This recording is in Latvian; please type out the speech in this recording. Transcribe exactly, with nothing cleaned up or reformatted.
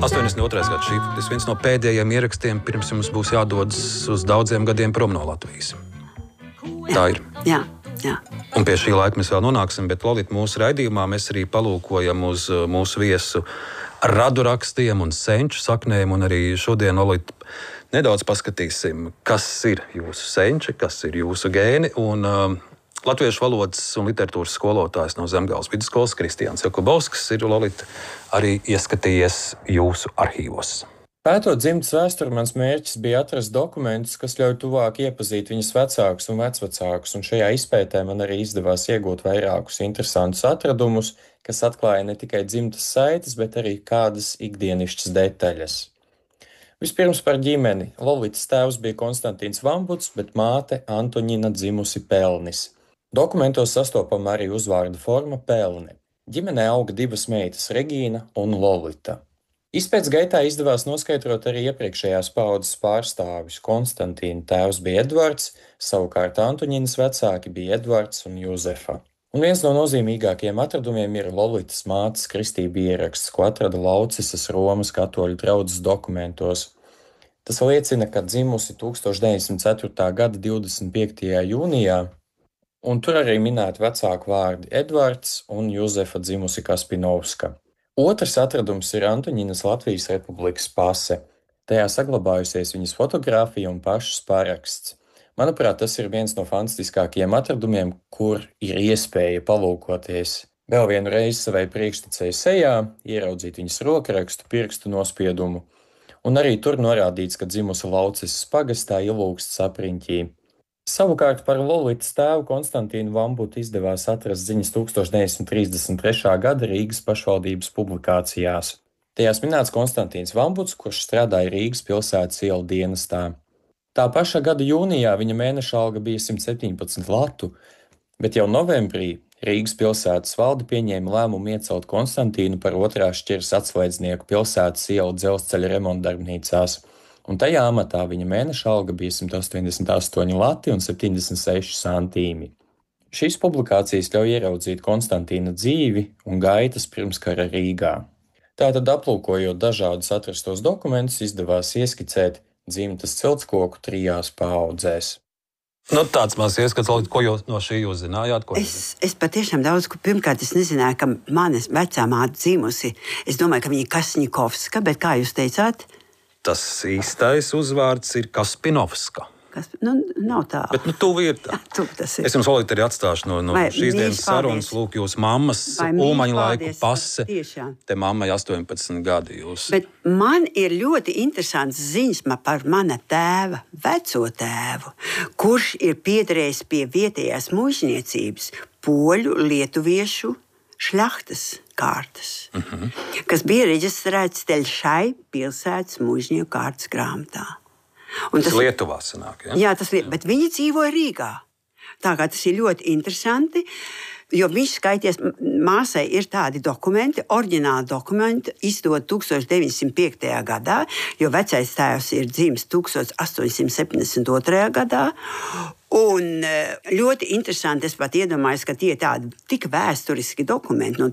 astoņdesmit otrais gads. Šī ir viens no pēdējiem ierakstiem, pirms jums būs jādodas uz daudziem gadiem prom no Latvijas. Tā ir. Jā, jā. Un pie šī laika mēs vēl nonāksim, bet Lolita, mūsu raidījumā mēs arī palūkojam uz mūsu viesu radurakstiem un senču saknēm, un arī šodien, Lolita, nedaudz paskatīsim, kas ir jūsu senči, kas ir jūsu gēni, un uh, latviešu valodas un literatūras skolotājs no Zemgales vidusskolas Kristiāns Jakubovskis ir, Lolita, arī ieskatījies jūsu arhīvos. Pētot dzimtas vēsturi, mans mērķis bija atrast dokumentus, kas ļauj tuvāk iepazīt viņas vecākus un vecvecākus, un šajā izpētē man arī izdevās iegūt vairākus interesantus atradumus, kas atklāja ne tikai dzimtas saites, bet arī kādas ikdienišķas detaļas. Vispirms par ģimeni. Lolitas tēvs bija Konstantīns Vambuts, bet māte Antoņina dzimusi Pelnis. Dokumentos sastopama arī uzvārda forma Pelne. Ģimenē auga divas meitas, Regīna un Lolita. Izpēc gaitā izdevās noskaidrot arī iepriekšējās paaudzes pārstāvis. Konstantīna tēvs bija Edvards, savukārt Antoņinas vecāki bija Edvards un Juzefa. Un viens no nozīmīgākajiem atradumiem ir Lolitas mātes kristība ieraksts, ko atrada Laucisas Romas katoļu draudzes dokumentos. Tas liecina, ka dzimusi tūkstoš deviņsimt ceturtā gada divdesmit piektajā jūnijā, un tur arī minēti vecāku vārdi Edvards un Juzefa dzimusi Kaspinovska. Otrs atradums ir Antoņinas Latvijas Republikas pase. Tajā saglabājusies viņas fotogrāfija un pašas paraksts. Manuprāt, tas ir viens no fantastiskākajiem atradumiem, kur ir iespēja palūkoties vēl vienu reizi savai priekštecēji sejā, ieraudzīt viņas rokrakstu, pirkstu nospiedumu, un arī tur norādīts, ka dzimusi Laucisas pagastā Ilūksts apriņķī. Savukārt par Lolitas tēvu Konstantīnu Vambutu izdevās atrast ziņas tūkstoš deviņsimt trīsdesmit trešā gada Rīgas pašvaldības publikācijās. Tajās minēts Konstantīns Vambuts, kurš strādāja Rīgas pilsētas ielu dienestā. Tā paša gada jūnijā viņa mēneša alga bija simt septiņpadsmit latu, bet jau novembrī Rīgas pilsētas valde pieņēma lēmumu iecelt Konstantīnu par otrā šķiras atslēdznieku pilsētas ielu dzelzceļa remontdarbnīcās. Un tajā amatā viņa mēneša alga bija simt astoņdesmit astoņi lati un septiņdesmit seši santīmi. Šīs publikācijas ļauj ieraudzīt Konstantīna dzīvi un gaitas pirmskara Rīgā. Tātad, aplūkojot dažādus atrastos dokumentus, izdevās ieskicēt dzimtas ciltskoku trijās paaudzēs. Nu, tāds mans ieskats, Lolita, ko jūs no šī jūs zinājāt? Ko es, es patiešām daudz, ko pirmkārt es nezināju, ka manas vecā māte dzimusi. Es domāju, ka viņa ir Kasņikovska, bet kā jūs teicāt? Tas īstais uzvārds ir Kaspinovska. Kas, nu, nav tā. Bet nu, tuvu ir tā. Tuvu tas ir. Es jums, Lolita, arī atstāšu no, no Vai, šīs dienas sarunas. Lūk, jūs mammas Ulmaņa laiku pase. Tiešām. Te mammai astoņpadsmit gadi jūs. Bet man ir ļoti interesants ziņas par mana tēva, veco tēvu, kurš ir piederējis pie vietējās muižniecības poļu, lietuviešu šļachtas kārtas, uh-huh. kas bija reģistrēts Teļšai pilsētas muižnieku kārtas grāmatā. Un tas Lietuvā sanāk, ja? Jā, tas ir, bet viņi dzīvoja Rīgā. Tā kā tas ir ļoti interesanti, jo viņš skaities, māsai ir tādi dokumenti, oriģināli dokumenti, izdod tūkstoš deviņsimt piektajā gadā, jo vecais tēvs ir dzimis tūkstoš astoņsimt septiņdesmit otrajā gadā. Un ļoti interesanti, es pat iedomājos, ka tie ir tādi tik vēsturiski dokumenti no